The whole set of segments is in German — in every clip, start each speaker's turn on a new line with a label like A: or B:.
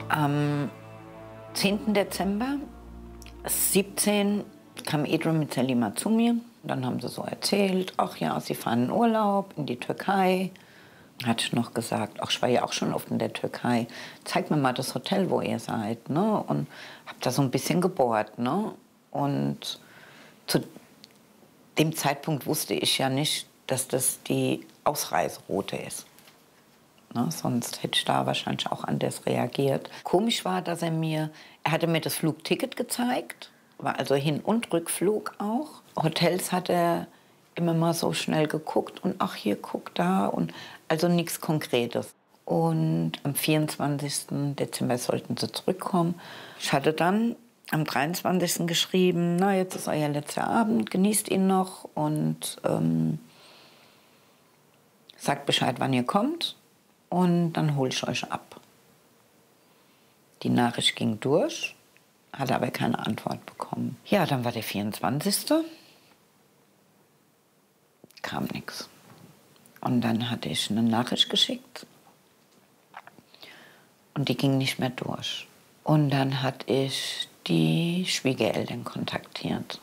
A: Am 10. Dezember 17 kam Adrian mit Selima zu mir. Dann haben sie so erzählt, ach ja, sie fahren in Urlaub in die Türkei. Hatte ich noch gesagt, ach, ich war ja auch schon oft in der Türkei. Zeig mir mal das Hotel, wo ihr seid. Ne? Und habe da so ein bisschen gebohrt. Ne? Und zu dem Zeitpunkt wusste ich ja nicht, dass das die Ausreiseroute ist. Ne? Sonst hätte ich da wahrscheinlich auch anders reagiert. Komisch war, dass er hatte mir das Flugticket gezeigt, war also Hin- und Rückflug auch. Hotels hat er immer mal so schnell geguckt und ach, hier, guck da. Und also nichts Konkretes. Und am 24. Dezember sollten sie zurückkommen. Ich hatte dann am 23. geschrieben, na, jetzt ist euer letzter Abend, genießt ihn noch und sagt Bescheid, wann ihr kommt und dann hole ich euch ab. Die Nachricht ging durch, hatte aber keine Antwort bekommen. Ja, dann war der 24. Kam nichts. Und dann hatte ich eine Nachricht geschickt und die ging nicht mehr durch. Und dann hatte ich die Schwiegereltern kontaktiert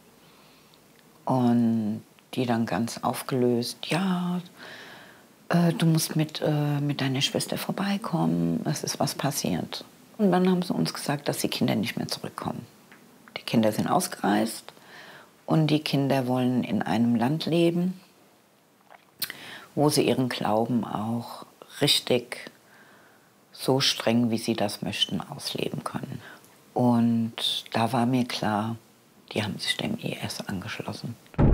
A: und die dann ganz aufgelöst, ja, du musst mit deiner Schwester vorbeikommen, es ist was passiert. Und dann haben sie uns gesagt, dass die Kinder nicht mehr zurückkommen. Die Kinder sind ausgereist und die Kinder wollen in einem Land leben, wo sie ihren Glauben auch richtig so streng, wie sie das möchten, ausleben können. Und da war mir klar, die haben sich dem IS angeschlossen.